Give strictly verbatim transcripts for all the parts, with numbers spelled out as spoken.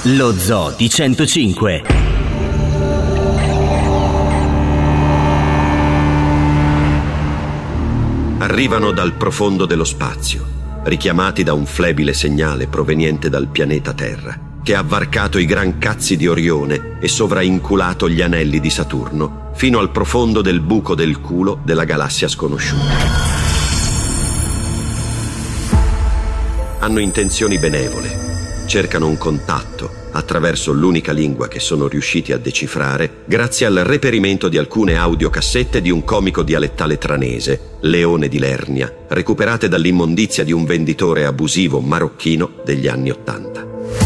Lo Zoo di centocinque. Arrivano dal profondo dello spazio, richiamati da un flebile segnale proveniente dal pianeta Terra, che ha varcato i gran cazzi di Orione e sovrainculato gli anelli di Saturno fino al profondo del buco del culo della galassia sconosciuta. Hanno intenzioni benevole, cercano un contatto attraverso l'unica lingua che sono riusciti a decifrare grazie al reperimento di alcune audiocassette di un comico dialettale tranese, Leone di Lernia, recuperate dall'immondizia di un venditore abusivo marocchino degli anni Ottanta.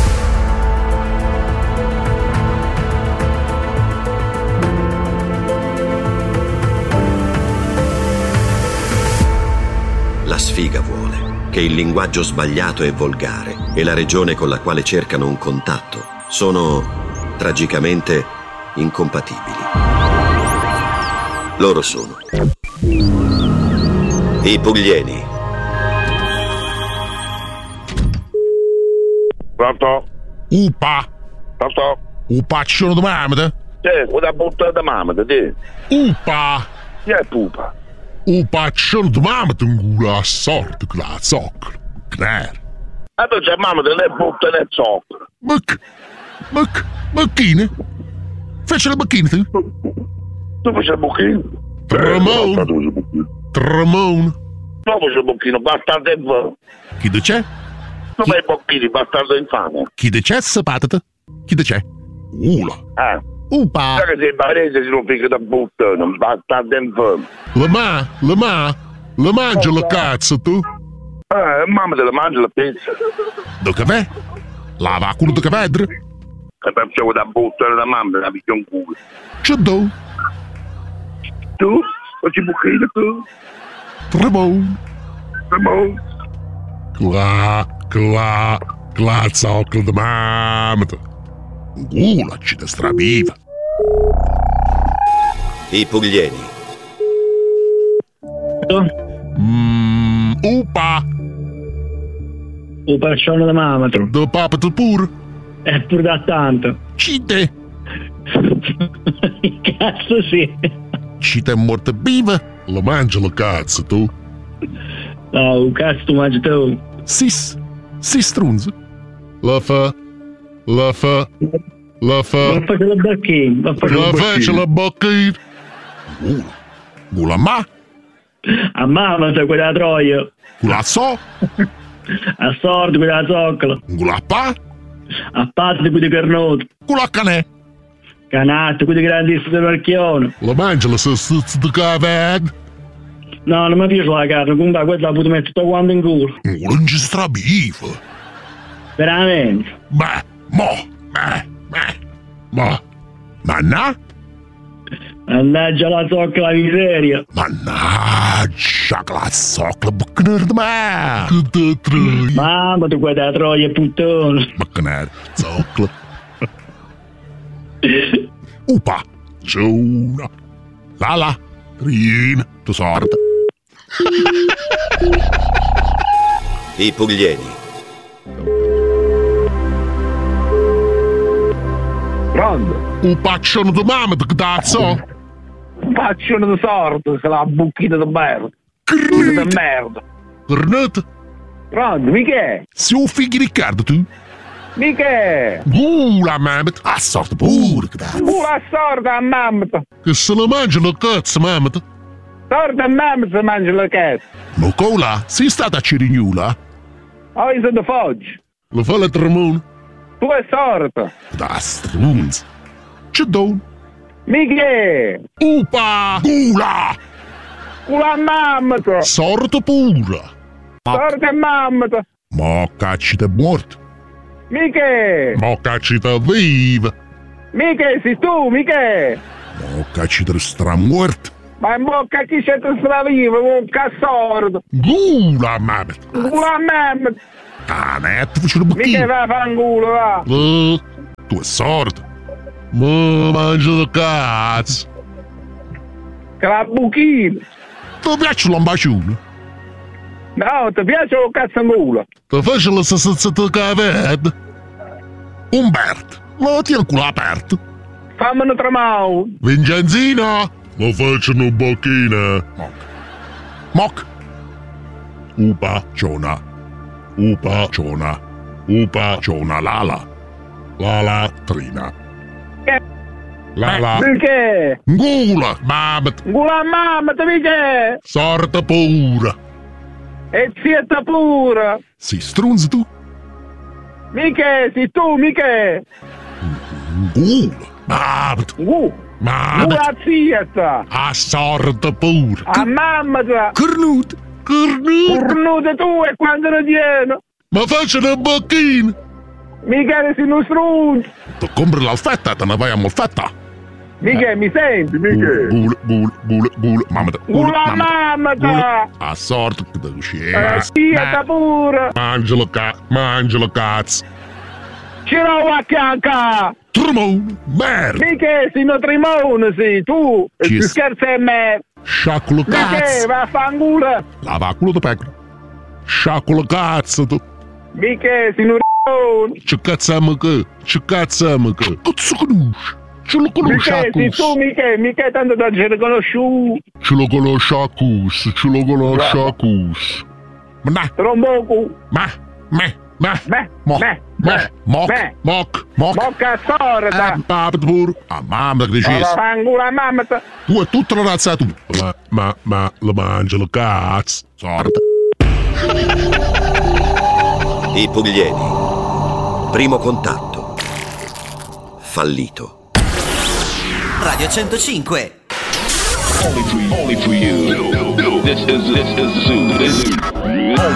La sfiga vuole che il linguaggio sbagliato e volgare e la regione con la quale cercano un contatto sono tragicamente incompatibili. Loro sono i Puglieni. Pronto? Upa! Pronto? Upaccione di mamma? Sì, quella buttata da mamma, sì. Upa! Chi è pupa? Upaccione di mamma ngula a sorte con la zoccolo. Claro. Ah, tu c'è mamma che ne butta nel zoccolo. Ma che? Ma che? Macchine? Fece le macchine tu? Tu fai il bocchino? Tramone! Tramone! Tu fai il bocchino, bastardo infame. Chi de c'è? Tu fai i bocchini, bastardo infame. Chi de c'è, sapatata? Chi de c'è? Ula! Ah. Upa! Sai che sei barese se non fica da buttare, un bastardo infame. La ma, la ma, la mangia la cazzo tu? Eh, mamma te la mangia la pizza. Do caffè? Lava culo di cavedre? E per ciò da buttare la mamma la picchia un culo. C'è do? Tu? Facci il bocchino tu? Tramone! Tramone! Cla, cla, cla zoccolo di mamma. Ula, ci da straviva. I Puglieni. Mmm, upa! Upaccione da mamma. Do papa tu pur? È pur da tanto. Cite! Cazzo sì. Cite è morta viva? La mangia la cazzo tu? No, un cazzo tu mangi tu. Sis, sis strunza. La fa, la fa, la fa. Ma faccio la bocchina. La faccio la bocchina. Gula, gula ma? A mamma c'è quella troia. Gula so? A sorte quella zoccola. Gula pa? A parte quelli carnotti. Gula canè. Canate, quelli grandissimi del marchione. La mangia la salsiccia di caved? No, non mi piace la carne, comunque quella la posso mettere tutto quanto in culo. Gula non ci strabiva. Veramente. Ma, mo, ma, ma, ma, ma na? Mannaggia la zoccola la miseria. Mannaggia la zoccola buccaner di me. Che te troia. Mamma tu quella troia puttana. Buccaner, zoccola. Upa, giuna. Lala, rin, tu sorda. I Puglieni. Pronto? Upaccione di mamma, che cazzo? Faccione di sorte, se la bucchina di merda. Bucchina di merda. Cornetta? Pronto, mica è? Si un figli Riccardo tu? Mica è? Gula mamma, a sorte pure, che cazzo. Pura sorda a mamma. Che se la mangia la cazzo, mamma. Sorda a mamma se mangia la cazzo. Ma cola, sei stata a Cirignula? Oh, io sono foggi. Lo fa la Tramone? Tu è sorda. Da strunz. C'è don? Mica è? Upa! Gula! Culo a mamma. Sorte pura. Sorda a mamma. Ma cacci te morto. Mica è? Ma cacci te viva. Mica è, sei tu, mica è? Ma cacci te stramorto. Ma in bocca chi c'è te stravivo, un cazsordo. Gula mamma. Culo a mamma. Canetto, faccio la Mica bocchina. va a fanculo, va. Uh, tu è sordo. Ma mangia la cazzo. Che la buchina. Ti piace l'ambascione? No, ti piace un cazzo in culo? Ti faccio la salsiccia che vedi? Umberto, lo tieni il culo aperto. Fammi un tremao. Vincenzina, lo faccio una bocchina. Moc. Moc. Upa, ciona. Upa, ciona. Upa, ciona, lala. Lala, trina. Che? Lala. Perché? Ngula, mamet. Ngula mamma, te mica? Sorta pura. E zietta pure. Si strunzi tu? Mica, sei tu, mica. Ngula, mamet. Ngu. Mamet. Ngula zietta. A sorta pura. A mamma tua. Cornuto. Cornuto. Cornuta tu e quando ne tieni. Ma faccio una bocchina. Mica sei uno strunzo. Ti compri l'alfetta, te ne vai a molfetta. Mica, mi senti, mica? Gule, gule, gule, gule, mamma. Ngula mamma tua. A sorta che devo E uscire. zietta pure. Mangialo ca, mangialo cazzo. Ci rovo a fianca. Tremone, merda. Mica sei uno trimone, sei tu. E Ci tu s- scherzi a me. Sciacquolo Mica, cazzo. va a fanculo. Lava culo di pecora. Sciacquolo cazzo tu. Mica sei un r***o. Ci cazziamo che? Ci cazziamo che? Cazzo conosci? Ce lo conosci Mica a sei cus? tu, mica, mica tanto da gente conosciuto. Ce lo conosci a cus? Ce lo conosci a cus? Ma dai, Tromboco. ma, me, me, Me, mo, me, mo, me, moc, me. moc, moc. Bocca sorda. Eh, papà pure. Ah, mamma che dici? Va fanculo a mamma tua. Tu è tutta la razza tu. Ma, ma, ma, lo mangia lo cazzo. Sorda. I Pugliesi. Primo contatto. Fallito. Radio centocinque. Only for you. Only for you. This is this is Zoo. This is